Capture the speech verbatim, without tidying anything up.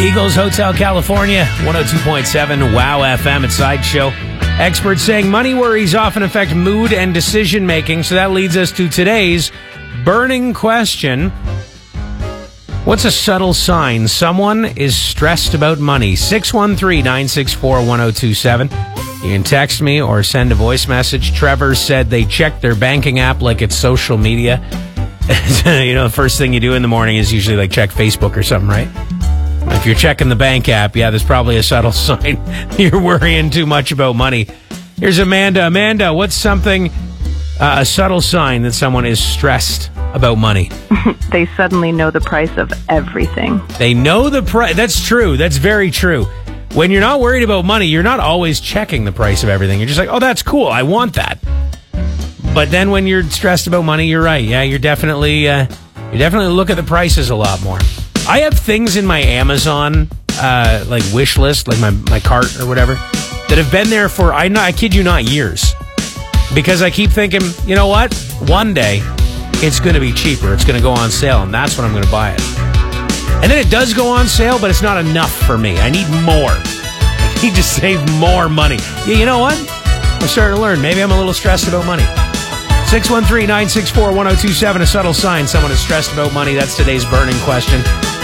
Eagles Hotel California, one oh two point seven Wow F M at Sideshow. Experts saying money worries often affect mood and decision making, so that leads us to today's burning question. What's a subtle sign someone is stressed about money? six one three, nine six four, one oh two seven. You can text me or send a voice message. Trevor said they check their banking app like it's social media. You know, the first thing you do in the morning is usually like check Facebook or something, right? If you're checking the bank app, yeah, there's probably a subtle sign you're worrying too much about money. Here's Amanda. Amanda, what's something, uh, a subtle sign that someone is stressed about money? They suddenly know the price of everything. They know the price. That's true. That's very true. When you're not worried about money, you're not always checking the price of everything. You're just like, oh, that's cool. I want that. But then when you're stressed about money, you're right. Yeah, you're definitely, uh, you definitely look at the prices a lot more. I have things in my Amazon, uh, like wish list, like my, my cart or whatever, that have been there for, I, not, I kid you not, years. Because I keep thinking, you know what? One day, it's going to be cheaper. It's going to go on sale, and that's when I'm going to buy it. And then it does go on sale, but it's not enough for me. I need more. I need to save more money. Yeah, you know what? I'm starting to learn. Maybe I'm a little stressed about money. six one three, nine six four, one oh two seven, a subtle sign someone is stressed about money. That's today's burning question.